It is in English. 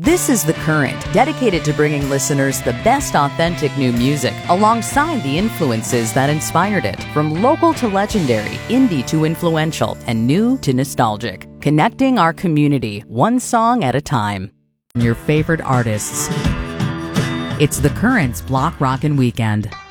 This is The Current, dedicated to bringing listeners the best authentic new music alongside the influences that inspired it, from local to legendary, indie to influential, and new to nostalgic. Connecting our community, one song at a time. Your favorite artists. It's The Current's Block Rockin' Weekend.